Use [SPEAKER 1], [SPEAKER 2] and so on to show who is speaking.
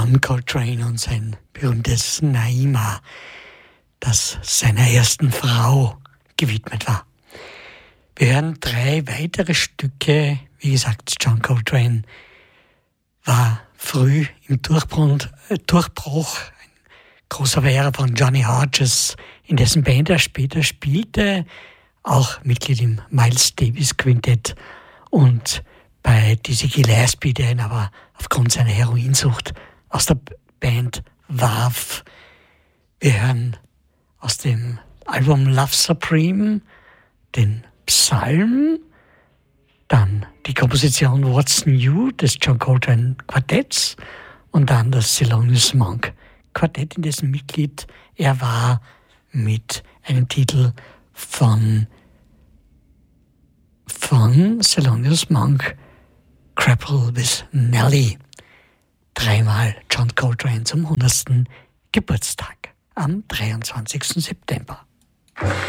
[SPEAKER 1] John Coltrane und sein berühmtes Naima, das seiner ersten Frau gewidmet war. Wir hören 3 weitere Stücke. Wie gesagt, John Coltrane war früh im Durchbruch, ein großer Verehrer von Johnny Hodges, in dessen Band er später spielte, auch Mitglied im Miles Davis Quintett und bei Dizzy Gillespie, der ihn aber aufgrund seiner Heroinsucht aus der Band warf. Wir hören aus dem Album Love Supreme den Psalm, dann die Komposition What's New des John Coltrane Quartetts und dann das Thelonious Monk Quartett, in dessen Mitglied er war, mit einem Titel von Thelonious Monk, Grapple with Nelly. 3-mal John Coltrane zum 100. Geburtstag am 23. September.